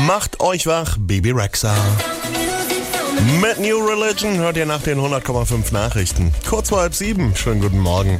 Macht euch wach, Bebe Rexha. Mit New Religion hört ihr nach den 100,5 Nachrichten. Kurz vor 6:30. Schönen guten Morgen.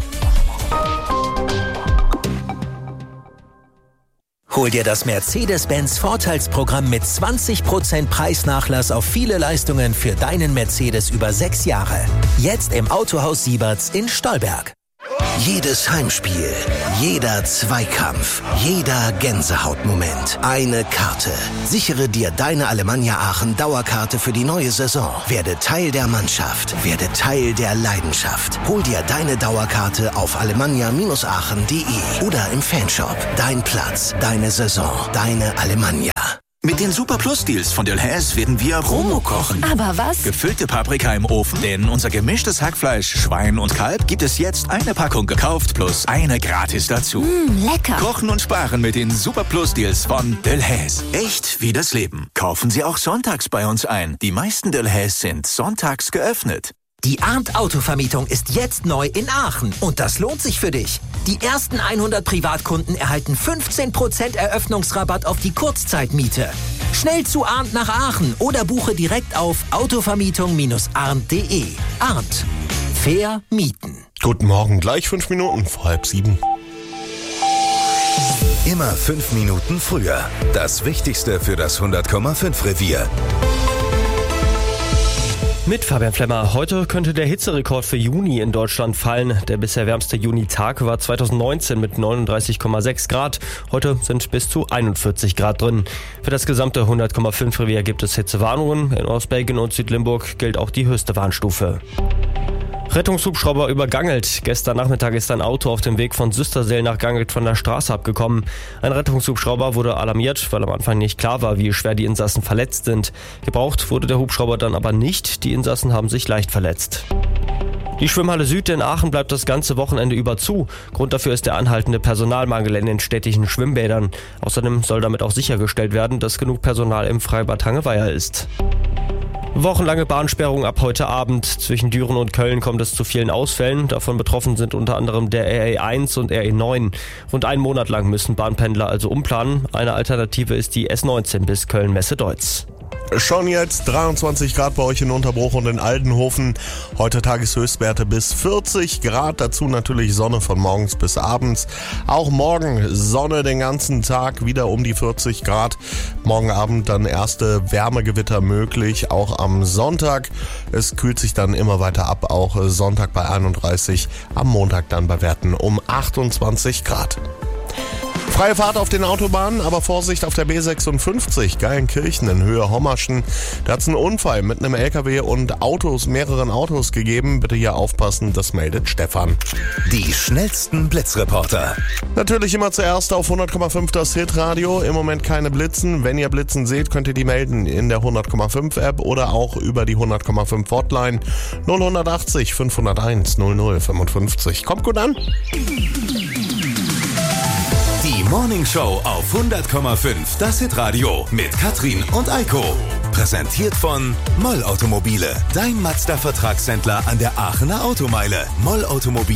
Hol dir das Mercedes-Benz Vorteilsprogramm mit 20% Preisnachlass auf viele Leistungen für deinen Mercedes über 6 Jahre. Jetzt im Autohaus Sieberts in Stolberg. Jedes Heimspiel, jeder Zweikampf, jeder Gänsehautmoment. Eine Karte. Sichere dir deine Alemannia Aachen Dauerkarte für die neue Saison. Werde Teil der Mannschaft. Werde Teil der Leidenschaft. Hol dir deine Dauerkarte auf alemannia-aachen.de oder im Fanshop. Dein Platz, deine Saison, deine Alemannia. Mit den Super Plus Deals von Delhaize werden wir Romo kochen. Aber was? Gefüllte Paprika im Ofen. Denn unser gemischtes Hackfleisch, Schwein und Kalb gibt es jetzt eine Packung gekauft plus eine gratis dazu. Lecker. Kochen und sparen mit den Super Plus Deals von Delhaize. Echt wie das Leben. Kaufen Sie auch sonntags bei uns ein. Die meisten Delhaize sind sonntags geöffnet. Die Arndt Autovermietung ist jetzt neu in Aachen und das lohnt sich für dich. Die ersten 100 Privatkunden erhalten 15% Eröffnungsrabatt auf die Kurzzeitmiete. Schnell zu Arndt nach Aachen oder buche direkt auf autovermietung-arndt.de. Arndt. Fair mieten. Guten Morgen, gleich 5 Minuten vor 6:30. Immer 5 Minuten früher. Das Wichtigste für das 100,5 Revier. Mit Fabian Flemmer. Heute könnte der Hitzerekord für Juni in Deutschland fallen. Der bisher wärmste Junitag war 2019 mit 39,6 Grad. Heute sind bis zu 41 Grad drin. Für das gesamte 100,5 Revier gibt es Hitzewarnungen. In Ostbelgien und Südlimburg gilt auch die höchste Warnstufe. Rettungshubschrauber über Gangelt. Gestern Nachmittag ist ein Auto auf dem Weg von Süsterseel nach Gangelt von der Straße abgekommen. Ein Rettungshubschrauber wurde alarmiert, weil am Anfang nicht klar war, wie schwer die Insassen verletzt sind. Gebraucht wurde der Hubschrauber dann aber nicht. Die Insassen haben sich leicht verletzt. Die Schwimmhalle Süd in Aachen bleibt das ganze Wochenende über zu. Grund dafür ist der anhaltende Personalmangel in den städtischen Schwimmbädern. Außerdem soll damit auch sichergestellt werden, dass genug Personal im Freibad Hangeweiher ist. Wochenlange Bahnsperrung ab heute Abend. Zwischen Düren und Köln kommt es zu vielen Ausfällen. Davon betroffen sind unter anderem der RE1 und RE9. Rund einen Monat lang müssen Bahnpendler also umplanen. Eine Alternative ist die S19 bis Köln-Messe-Deutz. Schon jetzt 23 Grad bei euch in Unterbruch und in Aldenhofen. Heute Tageshöchstwerte bis 40 Grad. Dazu natürlich Sonne von morgens bis abends. Auch morgen Sonne den ganzen Tag, wieder um die 40 Grad. Morgen Abend dann erste Wärmegewitter möglich, auch am Sonntag. Es kühlt sich dann immer weiter ab, auch Sonntag bei 31, am Montag dann bei Werten um 28 Grad. Freie Fahrt auf den Autobahnen, aber Vorsicht auf der B56, Geilenkirchen in Höhe Hommerschen. Da hat es einen Unfall mit einem LKW und mehreren Autos gegeben. Bitte hier aufpassen, das meldet Stefan. Die schnellsten Blitzreporter. Natürlich immer zuerst auf 100,5 das Hitradio. Im Moment keine Blitzen. Wenn ihr Blitzen seht, könnt ihr die melden in der 100,5 App oder auch über die 100,5 Hotline 0180 501 0055. Kommt gut an. Die Morning Show auf 100,5 das Hitradio mit Katrin und Eiko. Präsentiert von Moll Automobile, dein Mazda-Vertragshändler an der Aachener Automeile. Moll Automobile.